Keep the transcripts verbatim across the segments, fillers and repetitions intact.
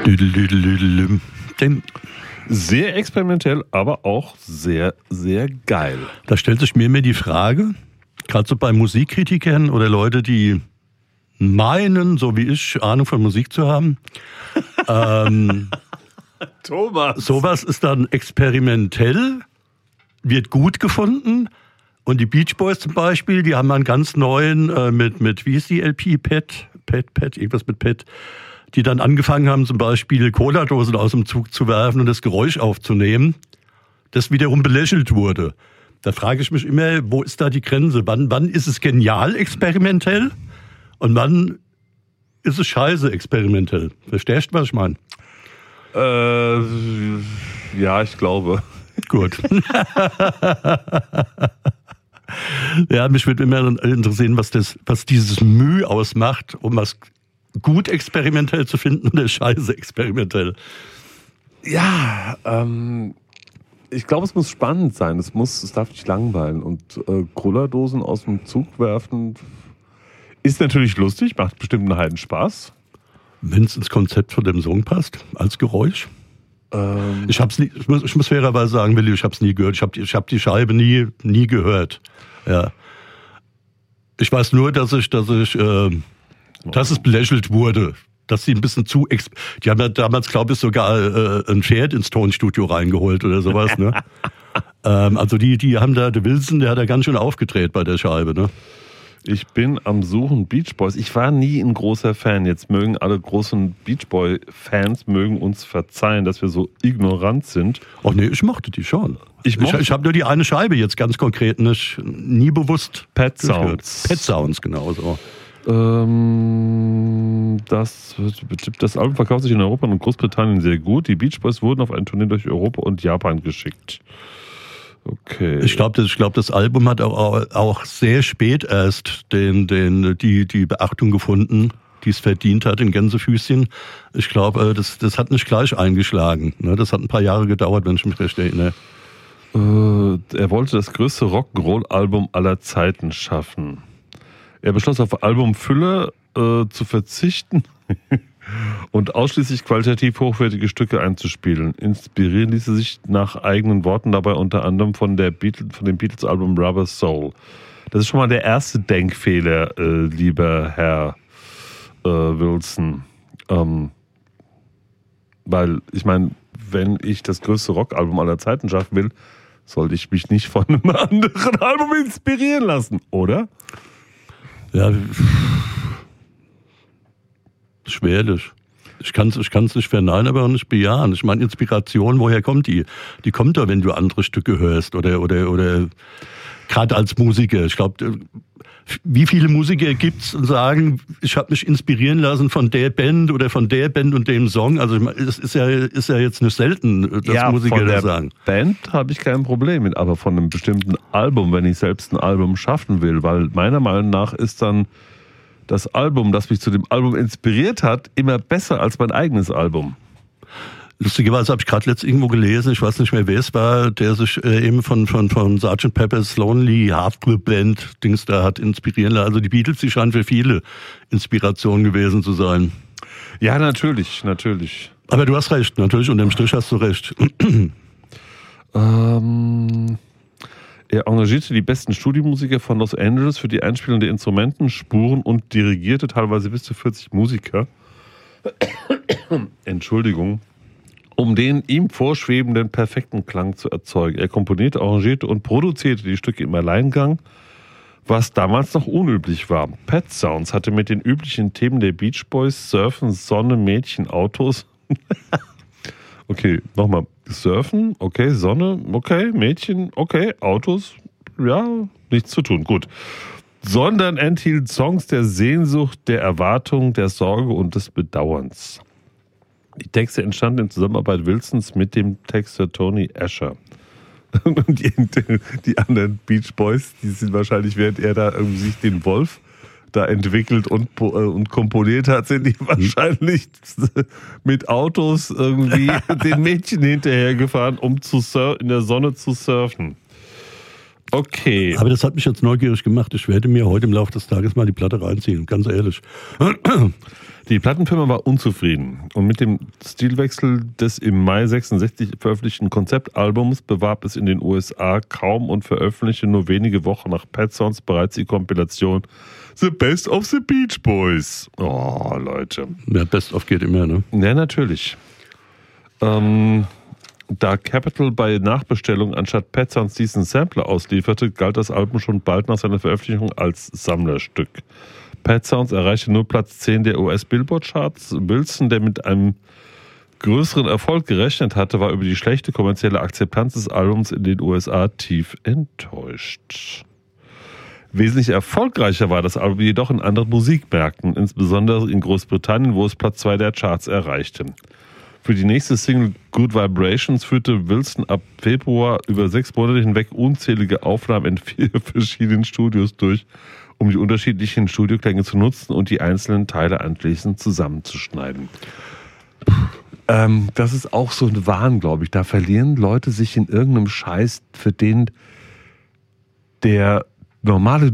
Sehr experimentell, aber auch sehr, sehr geil. Da stellt sich mir immer die Frage, gerade so bei Musikkritikern oder Leute, die meinen, so wie ich, Ahnung von Musik zu haben, ähm, Thomas. Sowas ist dann experimentell, wird gut gefunden. Und die Beach Boys zum Beispiel, die haben einen ganz neuen äh, mit, mit, wie ist die L P? Pet, Pet, Pet, irgendwas mit Pet. Die dann angefangen haben, zum Beispiel Cola-Dosen aus dem Zug zu werfen und das Geräusch aufzunehmen, das wiederum belächelt wurde. Da frage ich mich immer, wo ist da die Grenze? Wann, wann ist es genial experimentell und wann ist es scheiße experimentell? Verstehst du, was ich meine? Äh, ja, ich glaube. Gut. Ja, mich würde immer interessieren, was, das, was dieses Mühe ausmacht, um was gut experimentell zu finden oder scheiße experimentell. Ja, ähm, ich glaube, es muss spannend sein. Es muss, es darf nicht langweilen. Und äh, Cola-Dosen aus dem Zug werfen ist natürlich lustig, macht bestimmt einen Heidenspaß. Wenn es ins Konzept von dem Song passt, als Geräusch. Ähm, ich, hab's nie, ich, muss, ich muss fairerweise sagen, Willi, ich habe es nie gehört. Ich habe ich hab die Scheibe nie, nie gehört. Ja. Ich weiß nur, dass ich, dass ich, äh, dass es belächelt wurde. Dass sie ein bisschen zu, ex- die haben ja damals, glaube ich, sogar äh, ein Pferd ins Tonstudio reingeholt oder sowas, ne? ähm, also die, die haben da, der Wilson, der hat da ganz schön aufgedreht bei der Scheibe, ne? Ich bin am Suchen Beach Boys. Ich war nie ein großer Fan. Jetzt mögen alle großen Beach Boy-Fans mögen uns verzeihen, dass wir so ignorant sind. Ach nee, ich mochte die schon. Ich, ich, ich habe nur die eine Scheibe jetzt ganz konkret nicht, nie bewusst Pet Sounds. Pet Sounds, genau so. Ähm, das, das Album verkauft sich in Europa und Großbritannien sehr gut. Die Beach Boys wurden auf ein Tournee durch Europa und Japan geschickt. Okay. Ich glaube, das, ich glaub, das Album hat auch, auch sehr spät erst den, den, die, die Beachtung gefunden, die es verdient hat in Gänsefüßchen. Ich glaube, das, das hat nicht gleich eingeschlagen. Das hat ein paar Jahre gedauert, wenn ich mich recht erinnere. Äh, er wollte das größte Rock'n'Roll-Album aller Zeiten schaffen. Er beschloss, auf Albumfülle äh, zu verzichten und ausschließlich qualitativ hochwertige Stücke einzuspielen. Inspirieren ließ er sich nach eigenen Worten dabei unter anderem von, der Beatles, von dem Beatles-Album Rubber Soul. Das ist schon mal der erste Denkfehler, äh, lieber Herr äh, Wilson. Ähm, weil, ich meine, wenn ich das größte Rockalbum aller Zeiten schaffen will, sollte ich mich nicht von einem anderen Album inspirieren lassen, oder? Ja, schwerlich. Ich kann es ich kann's nicht verneinen, aber auch nicht bejahen. Ich meine, Inspiration, woher kommt die? Die kommt da, wenn du andere Stücke hörst oder, oder, oder gerade als Musiker. Ich glaube, wie viele Musiker gibt's und sagen, ich habe mich inspirieren lassen von der Band oder von der Band und dem Song. Also es ist ja, ist ja jetzt nicht selten, dass ja, Musiker von der das sagen. Band habe ich kein Problem mit, aber von einem bestimmten Album, wenn ich selbst ein Album schaffen will, weil meiner Meinung nach ist dann das Album, das mich zu dem Album inspiriert hat, immer besser als mein eigenes Album. Lustigerweise habe ich gerade letzt irgendwo gelesen, ich weiß nicht mehr, wer es war, der sich äh, eben von, von, von Sergeant Pepper's Lonely Hearts Club Band Dings da hat inspirieren lassen. Also die Beatles, die scheinen für viele Inspiration gewesen zu sein. Ja, natürlich, natürlich. Aber du hast recht, natürlich, unterm Strich hast du recht. ähm, er engagierte die besten Studiomusiker von Los Angeles für die Einspielung der Instrumenten, Spuren und dirigierte teilweise bis zu vierzig Musiker. Entschuldigung. Um den ihm vorschwebenden perfekten Klang zu erzeugen. Er komponierte, arrangierte und produzierte die Stücke im Alleingang, was damals noch unüblich war. Pet Sounds hatte mit den üblichen Themen der Beach Boys, Surfen, Sonne, Mädchen, Autos. Okay, nochmal. Surfen, okay, Sonne, okay, Mädchen, okay, Autos, ja, nichts zu tun, gut. Sondern enthielt Songs der Sehnsucht, der Erwartung, der Sorge und des Bedauerns. Die Texte entstanden in Zusammenarbeit Wilsons mit dem Texter Tony Asher. Und die, die anderen Beach Boys, die sind wahrscheinlich, während er da irgendwie sich den Wolf da entwickelt und, und komponiert hat, sind die wahrscheinlich mit Autos irgendwie den Mädchen hinterhergefahren, um zu sur- in der Sonne zu surfen. Okay. Aber das hat mich jetzt neugierig gemacht. Ich werde mir heute im Laufe des Tages mal die Platte reinziehen, ganz ehrlich. Die Plattenfirma war unzufrieden und mit dem Stilwechsel des im Mai sechsundsechzig veröffentlichten Konzeptalbums bewarb es in den U S A kaum und veröffentlichte nur wenige Wochen nach Pet Sounds bereits die Kompilation The Best of the Beach Boys. Oh, Leute. Ja, Best of geht immer, ne? Ja, natürlich. Ähm, da Capitol bei Nachbestellung anstatt Pet Sounds diesen Sampler auslieferte, galt das Album schon bald nach seiner Veröffentlichung als Sammlerstück. Pet Sounds erreichte nur Platz zehn der U S-Billboard-Charts. Wilson, der mit einem größeren Erfolg gerechnet hatte, war über die schlechte kommerzielle Akzeptanz des Albums in den U S A tief enttäuscht. Wesentlich erfolgreicher war das Album jedoch in anderen Musikmärkten, insbesondere in Großbritannien, wo es Platz zwei der Charts erreichte. Für die nächste Single Good Vibrations führte Wilson ab Februar über sechs Monate hinweg unzählige Aufnahmen in vier verschiedenen Studios durch, um die unterschiedlichen Studioklänge zu nutzen und die einzelnen Teile anschließend zusammenzuschneiden. Ähm, das ist auch so ein Wahn, glaube ich. Da verlieren Leute sich in irgendeinem Scheiß, für den der normale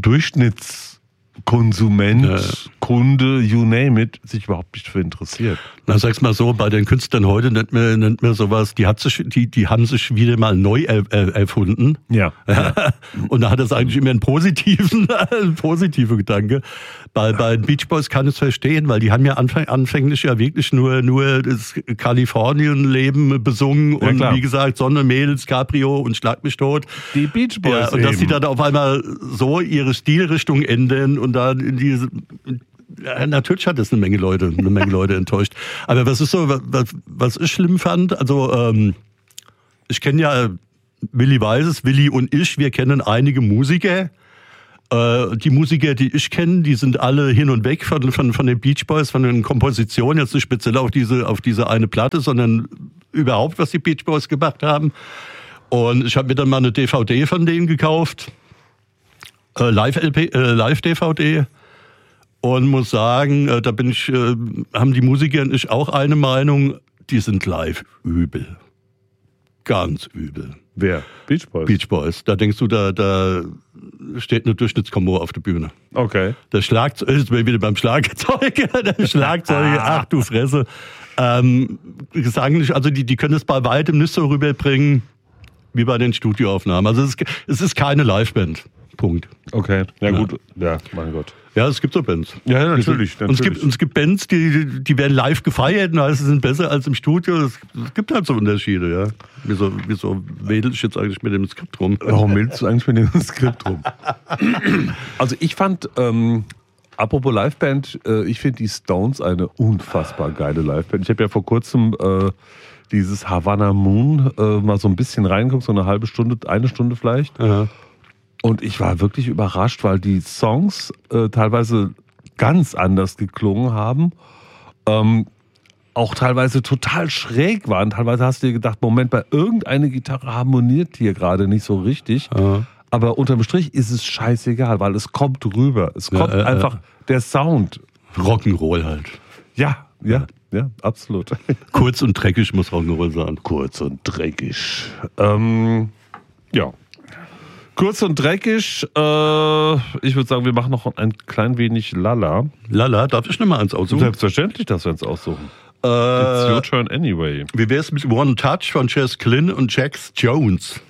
Durchschnittskonsument, ja. Kunde, you name it, sich überhaupt nicht für interessiert. Na, sag's mal so, bei den Künstlern heute nennt man, nennt man sowas, die, hat sich, die, die haben sich wieder mal neu er, er, erfunden. Ja. ja. Und da hat das eigentlich immer einen positiven, einen positiven Gedanke. Bei, bei den Beach Boys kann ich es verstehen, weil die haben ja anfäng, anfänglich ja wirklich nur, nur das Kalifornien-Leben besungen und ja, wie gesagt, Sonne, Mädels, Cabrio und Schlag mich tot. Die Beach Boys. Ja, und dass sie dann auf einmal so ihre Stilrichtung ändern und dann in diese... Ja, natürlich hat das eine Menge Leute, eine Menge Leute enttäuscht. Aber was ist so, was, was ich schlimm fand, also ähm, ich kenne ja, Willi weiß es, Willi und ich, wir kennen einige Musiker. Äh, die Musiker, die ich kenne, die sind alle hin und weg von, von, von den Beach Boys, von den Kompositionen, jetzt nicht speziell auf diese, auf diese eine Platte, sondern überhaupt, was die Beach Boys gemacht haben. Und ich habe mir dann mal eine D V D von denen gekauft, äh, Live-L P, äh, Live-D V D. Und muss sagen, da bin ich, haben die Musiker und ich auch eine Meinung, die sind live übel. Ganz übel. Wer? Beach Boys? Beach Boys. Da denkst du, da, da steht eine Durchschnittskombo auf der Bühne. Okay. Der Schlagzeug, jetzt bin ich wieder beim Schlagzeug, der Schlagzeug, ach du Fresse. Ähm, gesanglich, also die, die können es bei weitem nicht so rüberbringen, wie bei den Studioaufnahmen. Also es ist, es ist keine Liveband. Punkt. Okay, ja, ja gut, ja, mein Gott. Ja, es gibt so Bands. Ja, natürlich. natürlich. Und, es gibt, und es gibt Bands, die, die werden live gefeiert und heißt, sie sind besser als im Studio. Es, es gibt halt so Unterschiede, ja. Wieso, wieso wedel ich jetzt eigentlich mit dem Skript rum? Warum wedelst du eigentlich mit dem Skript rum? Also ich fand, ähm, apropos Liveband, äh, ich finde die Stones eine unfassbar geile Liveband. Ich habe ja vor kurzem äh, dieses Havana Moon äh, mal so ein bisschen reingeguckt, so eine halbe Stunde, eine Stunde vielleicht. Aha. Und ich war wirklich überrascht, weil die Songs äh, teilweise ganz anders geklungen haben, ähm, auch teilweise total schräg waren. Teilweise hast du dir gedacht, Moment, bei irgendeine Gitarre harmoniert hier gerade nicht so richtig. Ja. Aber unterm Strich ist es scheißegal, weil es kommt rüber. Es kommt ja, äh, einfach äh. der Sound. Rock'n'Roll halt. Ja, ja, ja, absolut. Kurz und dreckig muss Rock'n'Roll sein. Kurz und dreckig. Ähm, ja. Kurz und dreckig. Äh, ich würde sagen, wir machen noch ein klein wenig Lala. Lala, darf ich noch mal eins aussuchen? Selbstverständlich, dass wir uns aussuchen. Äh, It's your turn anyway. Wie wär's mit One Touch von Jess Glynn und Jax Jones?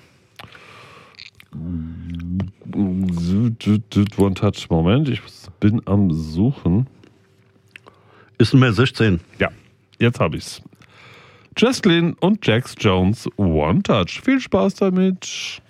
One Touch, Moment, ich bin am Suchen. Ist Nummer sechzehn. Ja, jetzt habe ich's. Jess Glynn und Jax Jones, One Touch. Viel Spaß damit.